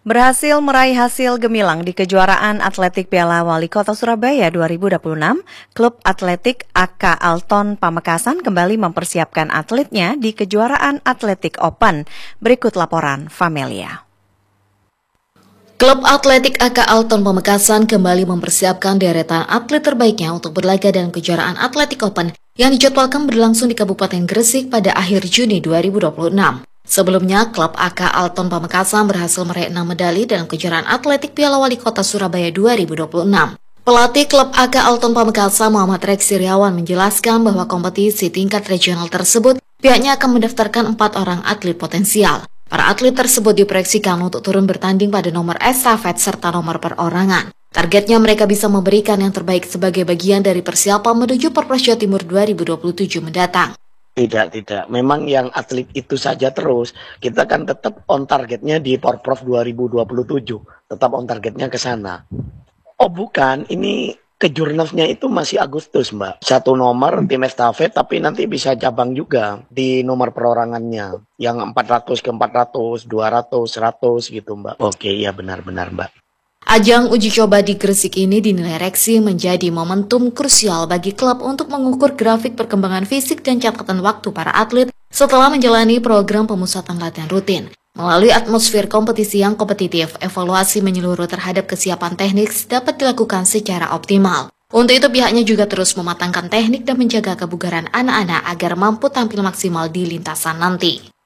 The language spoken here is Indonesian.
Berhasil meraih hasil gemilang di kejuaraan atletik Piala Wali Kota Surabaya 2026, klub atletik AK Alton Pamekasan kembali mempersiapkan atletnya di kejuaraan atletik Open. Berikut laporan Famelia. Klub atletik AK Alton Pamekasan kembali mempersiapkan deretan atlet terbaiknya untuk berlaga dalam kejuaraan atletik Open yang dijadwalkan berlangsung di Kabupaten Gresik pada akhir Juni 2026. Sebelumnya, klub AK Alton Pamekasan berhasil meraih 6 medali dalam kejuaraan atletik Piala Wali Kota Surabaya 2026. Pelatih klub AK Alton Pamekasan Muhammad Reksi Siriawan menjelaskan bahwa kompetisi tingkat regional tersebut pihaknya akan mendaftarkan 4 orang atlet potensial. Para atlet tersebut diproyeksikan untuk turun bertanding pada nomor estafet serta nomor perorangan. Targetnya mereka bisa memberikan yang terbaik sebagai bagian dari persiapan menuju Porpres Jawa Timur 2027 mendatang. Tidak. Memang yang atlet itu saja terus. Kita kan tetap on targetnya di Porprov 2027. Tetap on targetnya ke sana. Oh bukan, ini kejurnasnya itu masih Agustus, Mbak. 1 nomor tim estafet, tapi nanti bisa cabang juga di nomor perorangannya. Yang 400 ke 400, 200, 100 gitu, Mbak. Oke, iya benar-benar, Mbak. Ajang uji coba di Gresik ini dinilai Reksi menjadi momentum krusial bagi klub untuk mengukur grafik perkembangan fisik dan catatan waktu para atlet setelah menjalani program pemusatan latihan rutin. Melalui atmosfer kompetisi yang kompetitif, evaluasi menyeluruh terhadap kesiapan teknik dapat dilakukan secara optimal. Untuk itu pihaknya juga terus mematangkan teknik dan menjaga kebugaran anak-anak agar mampu tampil maksimal di lintasan nanti.